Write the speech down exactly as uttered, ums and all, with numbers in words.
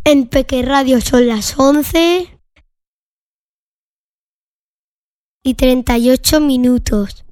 En Peque Radio son las once y treinta y ocho minutos.